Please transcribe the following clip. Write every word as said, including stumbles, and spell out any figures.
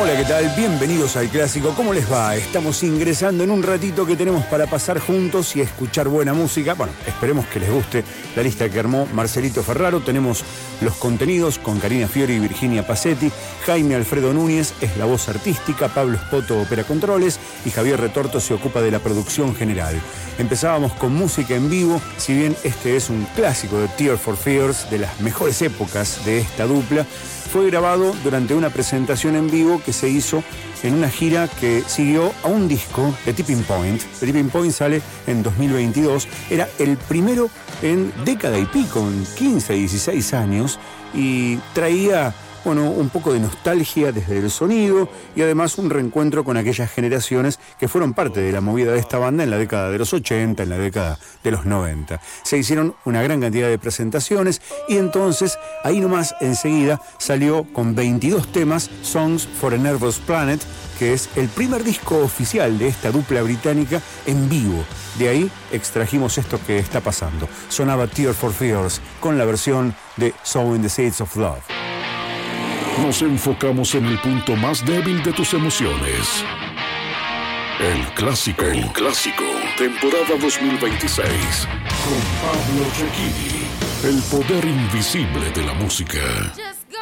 Hola, ¿qué tal? Bienvenidos al Clásico. ¿Cómo les va? Estamos ingresando en un ratito que tenemos para pasar juntos y escuchar buena música. Bueno, esperemos que les guste la lista que armó Marcelito Ferraro. Tenemos los contenidos con Karina Fiori y Virginia Pacetti. Jaime Alfredo Núñez es la voz artística, Pablo Espoto opera controles y Javier Retorto se ocupa de la producción general. Empezábamos con música en vivo, si bien este es un clásico de Tears for Fears, de las mejores épocas de esta dupla. Fue grabado durante una presentación en vivo que se hizo en una gira que siguió a un disco de Tipping Point. The Tipping Point sale en dos mil veintidós. Era el primero en década y pico, en quince, dieciséis años, y traía, bueno, un poco de nostalgia desde el sonido y además un reencuentro con aquellas generaciones que fueron parte de la movida de esta banda en la década de los ochenta, en la década de los noventa. Se hicieron una gran cantidad de presentaciones y entonces, ahí nomás enseguida, salió con veintidós temas Songs for a Nervous Planet, que es el primer disco oficial de esta dupla británica en vivo. De ahí extrajimos esto que está pasando. Sonaba Tears for Fears con la versión de Sowing the Seeds of Love. Nos enfocamos en el punto más débil de tus emociones. El Clásico. El Clásico. Temporada dos mil veintiséis. Con Pablo Cecchini. El poder invisible de la música.